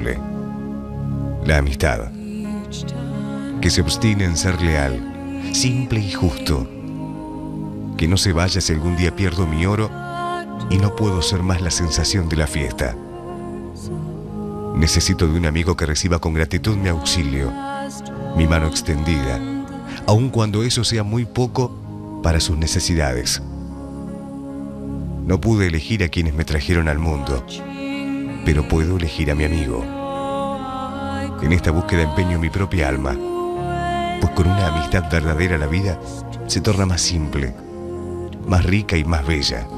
imposible. La amistad, que se obstine en ser leal, simple y justo. Que no se vaya si algún día pierdo mi oro y no puedo ser más la sensación de la fiesta. Necesito de un amigo que reciba con gratitud mi auxilio, mi mano extendida, aun cuando eso sea muy poco para sus necesidades. No pude elegir a quienes me trajeron al mundo, pero puedo elegir a mi amigo. En esta búsqueda empeño mi propia alma, pues con una amistad verdadera la vida se torna más simple, más rica y más bella.